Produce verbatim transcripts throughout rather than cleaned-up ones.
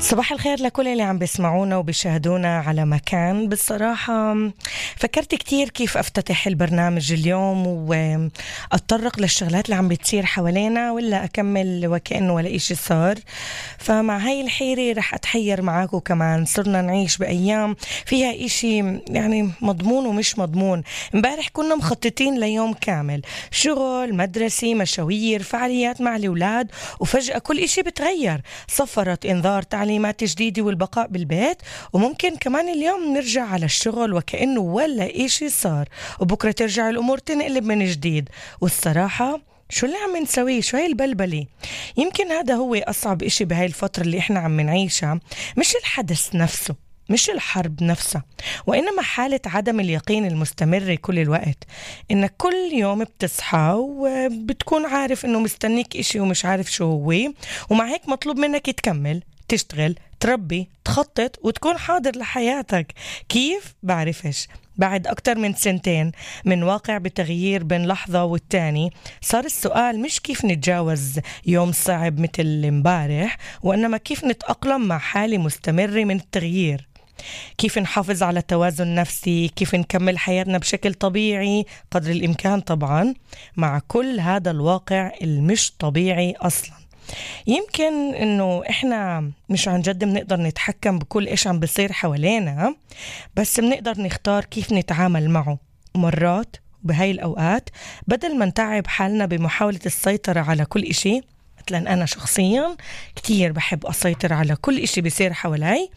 صباح الخير لكل اللي عم بيسمعونا وبيشاهدونا على مكان. بالصراحة فكرت كتير كيف أفتتح البرنامج اليوم وأتطرق للشغلات اللي عم بتصير حوالينا ولا أكمل وكأنه ولا إشي صار. فمع هاي الحيرة رح أتحير معاكم كمان. صرنا نعيش بأيام فيها إشي يعني مضمون ومش مضمون. امبارح كنا مخططين ليوم كامل، شغل، مدرسة، مشاوير، فعاليات مع الأولاد، وفجأة كل إشي بتغير. صفرت إنذار تعليمات جديدة والبقاء بالبيت، وممكن كمان اليوم نرجع على الشغل وكأنه ولا إشي صار، وبكرة ترجع الأمور تنقلب من جديد. والصراحة شو اللي عم نسويه؟ شو هاي البلبلة؟ يمكن هذا هو أصعب إشي بهاي الفترة اللي إحنا عم نعيشها، مش الحدث نفسه، مش الحرب نفسها، وإنما حالة عدم اليقين المستمر كل الوقت. إنك كل يوم بتصحى وبتكون عارف إنه مستنيك إشي ومش عارف شو هو، ومع هيك مطلوب منك تكمل، تشتغل، تربي، تخطط وتكون حاضر لحياتك. كيف؟ بعرفش. بعد أكتر من سنتين من واقع بتغيير بين لحظة والتاني، صار السؤال مش كيف نتجاوز يوم صعب مثل امبارح، وإنما كيف نتأقلم مع حالة مستمرة من التغيير. كيف نحافظ على توازن نفسي، كيف نكمل حياتنا بشكل طبيعي قدر الإمكان طبعا مع كل هذا الواقع المش طبيعي أصلا. يمكن إنه إحنا مش عن جد بنقدر نتحكم بكل إيش عم بيصير حوالينا، بس بنقدر نختار كيف نتعامل معه. ومرات بهاي الأوقات بدل ما نتعب حالنا بمحاولة السيطرة على كل إشي، مثلا أنا شخصيا كتير بحب أسيطر على كل إشي بيصير حوالي،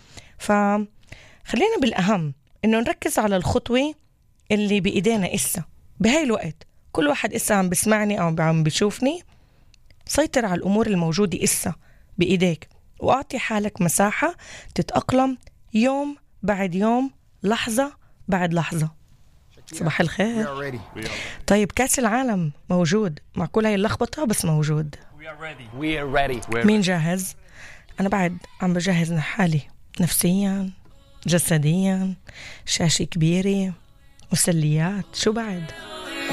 فخلينا بالأهم إنه نركز على الخطوة اللي بإيدينا إسا بهاي الوقت. كل واحد إسا عم بسمعني أو عم بيشوفني، سيطر على الأمور الموجودة إسا بإيديك، وأعطي حالك مساحة تتأقلم يوم بعد يوم، لحظة بعد لحظة. صباح الخير. طيب كأس العالم موجود مع كل هاي اللخبطة، بس موجود. مين جاهز؟ أنا بعد عم بجهز حالي نفسيا جسديا، شاشة كبيرة، مسليات، شو بعد؟